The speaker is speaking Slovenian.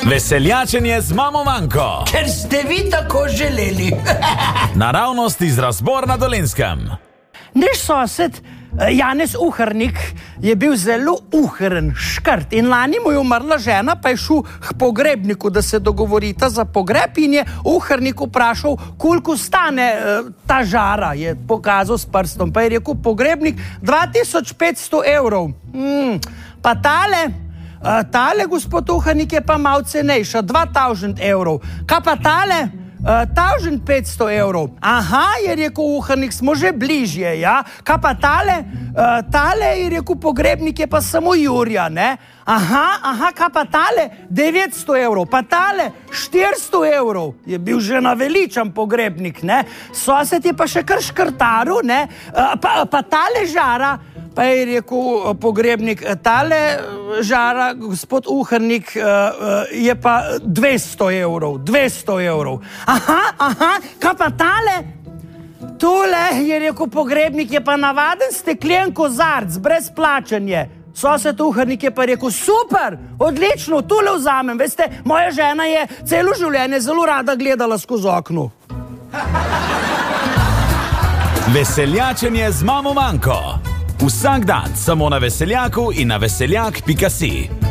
Veseljačenje z mamo Manko. Ker ste vi tako želeli. Naravnost iz Razbor na Dolenjskem. Naš sosed Janez Uhrnik je bil zelo uhren, škrt in lani mu je umrla žena, pa je šel k pogrebniku, da se dogovorita za pogreb in je Uhrnik vprašal, koliko stane ta žara, je pokazal s prstom, pa je rekel pogrebnik 2500 evrov. Pa tale, gospod Uhrnik, je pa malo cenejša, 2000 evrov. Kaj pa tale? 1500 evrov. Aha, je rekel Uhrnik, smo že bližje, ja. Kaj pa tale? Tale, je rekel pogrebnik, je pa samo Jurja, ne? Aha, kaj pa tale? 900 evrov. Pa tale? 400 evrov. Je bil že naveličan pogrebnik, ne? Sosed je pa še kar škrtaru, ne? Pa tale žara, pa je rekel pogrebnik, tale žara, gospod Uhrnik, je pa 200 evrov, 200 evrov. Aha, kaj pa tale? Tole, je rekel pogrebnik, je pa navaden steklen kozarc, brez plačanja. Sosed Uhrnik je pa rekel, super, odlično, tole vzamem. Veste, moja žena je celo življenje zelo rada gledala skozi okno. Veseljačenje z mamo Manko. Vsak dan samo na Veseljaku in na veseljak.si.